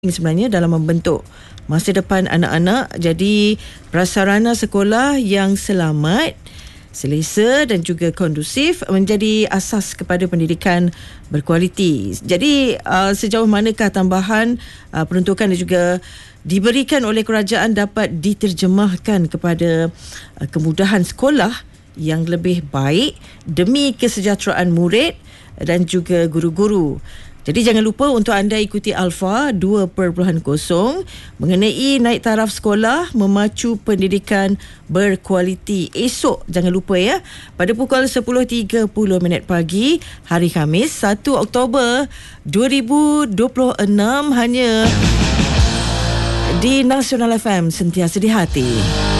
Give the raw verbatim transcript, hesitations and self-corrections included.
sebenarnya dalam membentuk masa depan anak-anak. Jadi prasarana sekolah yang selamat, selesa dan juga kondusif menjadi asas kepada pendidikan berkualiti. Jadi uh, sejauh manakah tambahan uh, peruntukan dan juga diberikan oleh kerajaan dapat diterjemahkan kepada uh, kemudahan sekolah yang lebih baik demi kesejahteraan murid dan juga guru-guru. Jadi jangan lupa untuk anda ikuti Alpha dua titik kosong mengenai naik taraf sekolah memacu pendidikan berkualiti. Esok jangan lupa ya, pada pukul sepuluh tiga puluh minit pagi hari Khamis satu Oktober dua ribu dua puluh enam, hanya di Nasional F M, sentiasa di hati.